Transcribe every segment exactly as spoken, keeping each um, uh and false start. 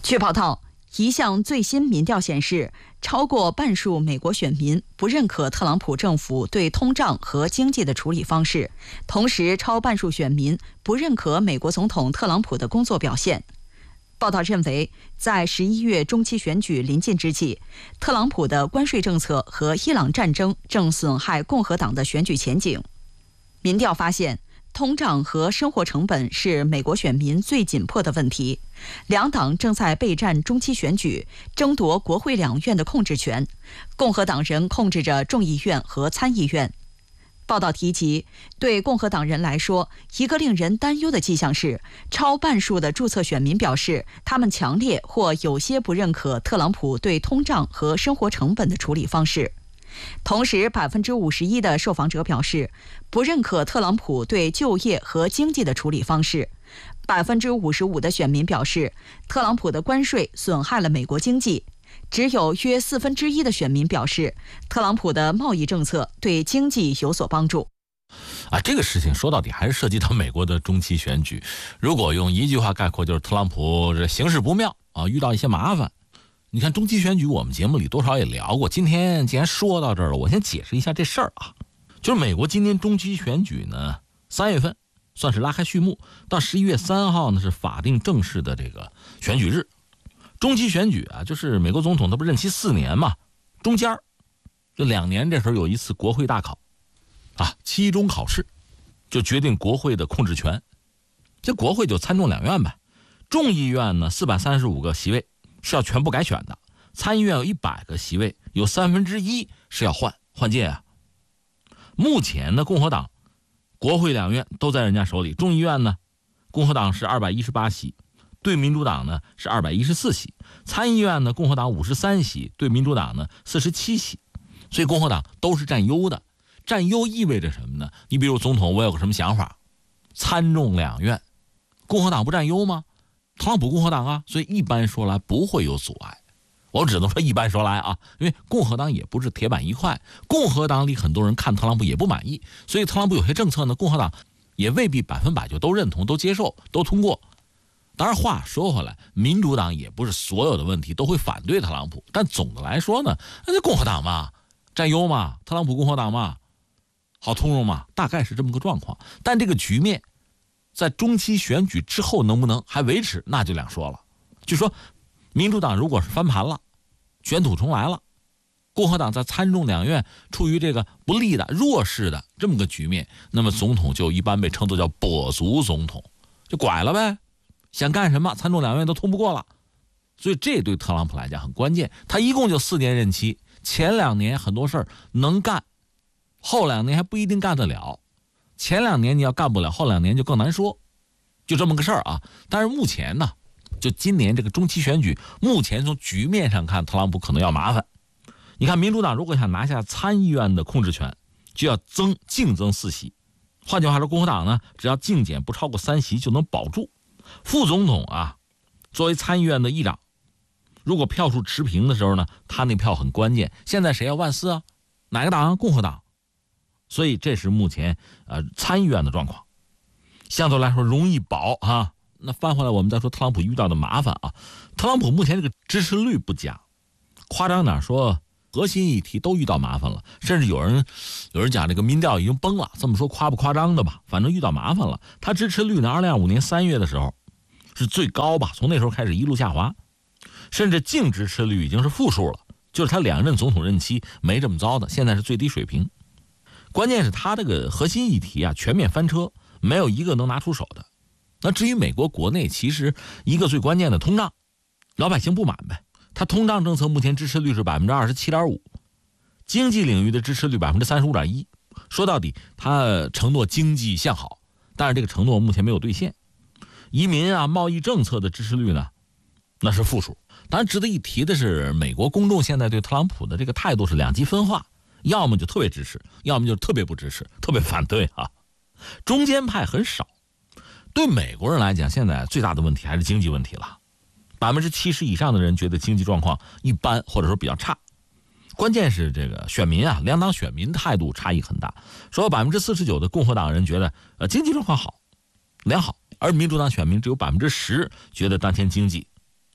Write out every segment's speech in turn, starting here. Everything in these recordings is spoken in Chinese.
据报道，一项最新民调显示，超过半数美国选民不认可特朗普政府对通胀和经济的处理方式，同时超半数选民不认可美国总统特朗普的工作表现。报道认为，在十一月中期选举临近之际，特朗普的关税政策和伊朗战争正损害共和党的选举前景。民调发现，通胀和生活成本是美国选民最紧迫的问题，两党正在备战中期选举，争夺国会两院的控制权。共和党人控制着众议院和参议院。报道提及，对共和党人来说，一个令人担忧的迹象是，超半数的注册选民表示，他们强烈或有些不认可特朗普对通胀和生活成本的处理方式。同时， 百分之五十一 的受访者表示不认可特朗普对就业和经济的处理方式。百分之五十五 的选民表示，特朗普的关税损害了美国经济。只有约四分之一的选民表示，特朗普的贸易政策对经济有所帮助。 啊，这个事情说到底还是涉及到美国的中期选举。如果用一句话概括，就是特朗普这行事不妙啊，遇到一些麻烦。你看中期选举，我们节目里多少也聊过。今天既然说到这儿了，我先解释一下这事儿啊。就是美国今年中期选举呢，三月份算是拉开序幕，到十一月三号呢是法定正式的这个选举日。中期选举啊，就是美国总统他不任期四年嘛，中间这两年这时候有一次国会大考啊，期中考试就决定国会的控制权。这国会就参众两院呗，众议院呢四百三十五个席位是要全部改选的，参议院有一百个席位，有三分之一是要换换届啊。目前呢，共和党国会两院都在人家手里，众议院呢，共和党是二百一十八席，对民主党呢是二百一十四席，参议院呢共和党五十三席，对民主党呢四十七席，所以共和党都是占优的。占优意味着什么呢？你比如总统，我有个什么想法，参众两院，共和党不占优吗？特朗普共和党啊，所以一般说来不会有阻碍。我只能说一般说来啊，因为共和党也不是铁板一块，共和党里很多人看特朗普也不满意，所以特朗普有些政策呢，共和党也未必百分百就都认同、都接受、都通过。当然话说回来，民主党也不是所有的问题都会反对特朗普，但总的来说呢，那就共和党嘛，占优嘛，特朗普共和党嘛，好通融嘛，大概是这么个状况。但这个局面在中期选举之后能不能还维持，那就两说了。就说民主党如果是翻盘了，卷土重来了，共和党在参众两院处于这个不利的弱势的这么个局面，那么总统就一般被称作叫跛足总统，就拐了呗，想干什么参众两院都通不过了。所以这对特朗普来讲很关键，他一共就四年任期，前两年很多事儿能干，后两年还不一定干得了。前两年你要干不了，后两年就更难说，就这么个事儿啊。但是目前呢，就今年这个中期选举，目前从局面上看，特朗普可能要麻烦。你看民主党如果想拿下参议院的控制权，就要增净增四席，换句话说，共和党呢只要净减不超过三席就能保住。副总统啊，作为参议院的议长，如果票数持平的时候呢，他那票很关键。现在谁要万四啊？哪个党？共和党。所以这是目前呃参议院的状况，相对来说容易保啊。那翻回来我们再说特朗普遇到的麻烦啊。特朗普目前这个支持率不佳，夸张点说，核心议题都遇到麻烦了，甚至有人有人讲这个民调已经崩了，这么说夸不夸张的吧，反正遇到麻烦了。他支持率呢，二零二五年三月的时候是最高吧，从那时候开始一路下滑，甚至净支持率已经是负数了，就是他两任总统任期没这么糟的，现在是最低水平。关键是他这个核心议题啊全面翻车，没有一个能拿出手的。那至于美国国内，其实一个最关键的通胀，老百姓不满呗。他通胀政策目前支持率是 百分之二十七点五， 经济领域的支持率 百分之三十五点一。 说到底他承诺经济向好，但是这个承诺目前没有兑现。移民啊贸易政策的支持率呢，那是负数。当然值得一提的是，美国公众现在对特朗普的这个态度是两极分化，要么就特别支持，要么就特别不支持，特别反对啊，中间派很少。对美国人来讲，现在最大的问题还是经济问题了。百分之七十以上的人觉得经济状况一般，或者说比较差。关键是这个选民啊，两党选民态度差异很大。说百分之四十九的共和党人觉得呃经济状况好，良好，而民主党选民只有百分之十觉得当前经济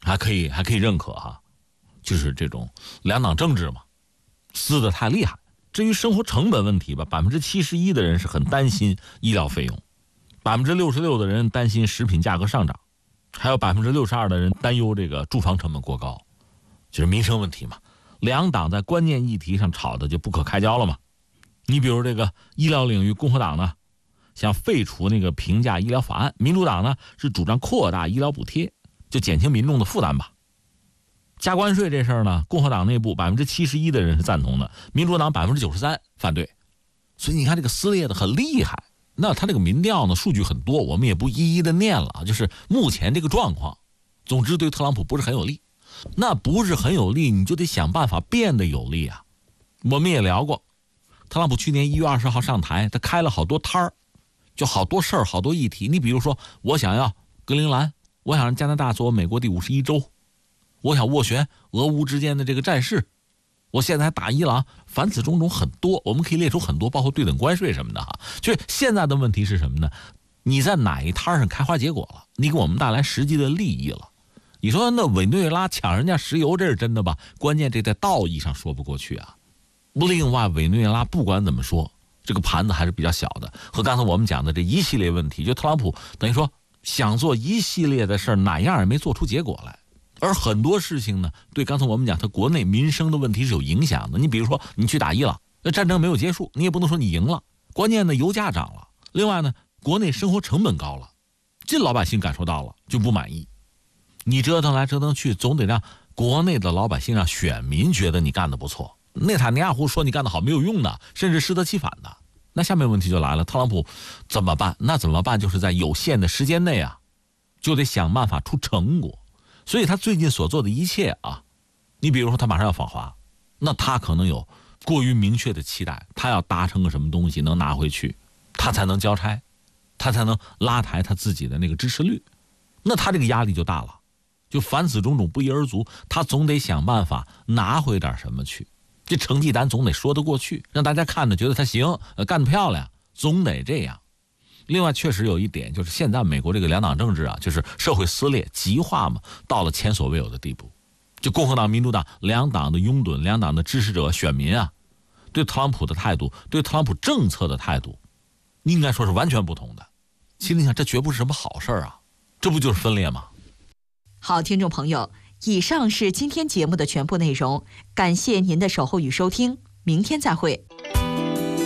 还可以还可以认可哈，就是这种两党政治嘛，撕得太厉害。至于生活成本问题吧，百分之七十一的人是很担心医疗费用，百分之六十六的人担心食品价格上涨，还有百分之六十二的人担忧这个住房成本过高，就是民生问题嘛。两党在关键议题上吵的就不可开交了嘛。你比如这个医疗领域，共和党呢想废除那个平价医疗法案，民主党呢是主张扩大医疗补贴，就减轻民众的负担吧。加关税这事儿呢，共和党内部百分之七十一的人是赞同的，民主党百分之九十三反对。所以你看这个撕裂的很厉害。那他这个民调呢，数据很多，我们也不一一的念了，就是目前这个状况，总之对特朗普不是很有利。那不是很有利，你就得想办法变得有利啊。我们也聊过，特朗普去年一月二十号上台，他开了好多摊儿，就好多事儿，好多议题。你比如说，我想要格陵兰，我想让加拿大做美国第五十一州，我想斡旋俄乌之间的这个战事，我现在还打伊朗，凡此种种很多，我们可以列出很多，包括对等关税什么的哈。就是现在的问题是什么呢？你在哪一摊上开花结果了？你给我们带来实际的利益了。你说那委内瑞拉抢人家石油，这是真的吧？关键这在道义上说不过去啊。另外，委内瑞拉不管怎么说，这个盘子还是比较小的，和刚才我们讲的这一系列问题，就特朗普等于说想做一系列的事儿，哪样也没做出结果来。而很多事情呢，对刚才我们讲他国内民生的问题是有影响的。你比如说，你去打伊朗，那战争没有结束，你也不能说你赢了。关键呢，油价涨了，另外呢，国内生活成本高了，这老百姓感受到了就不满意。你折腾来折腾去，总得让国内的老百姓、让选民觉得你干得不错。内塔尼亚胡说你干得好没有用的，甚至适得其反的。那下面问题就来了，特朗普怎么办？那怎么办？就是在有限的时间内啊，就得想办法出成果。所以他最近所做的一切啊，你比如说他马上要访华，那他可能有过于明确的期待，他要达成个什么东西能拿回去，他才能交差，他才能拉抬他自己的那个支持率，那他这个压力就大了。就凡此种种不一而足，他总得想办法拿回点什么去，这成绩单总得说得过去，让大家看着觉得他行，干得漂亮，总得这样。另外确实有一点，就是现在美国这个两党政治啊，就是社会撕裂极化嘛，到了前所未有的地步。就共和党民主党两党的拥趸，两党的支持者选民啊，对特朗普的态度，对特朗普政策的态度，应该说是完全不同的。心里想，这绝不是什么好事啊，这不就是分裂吗？ 好，听众朋友，以上是今天节目的全部内容，感谢您的守候与收听，明天再会。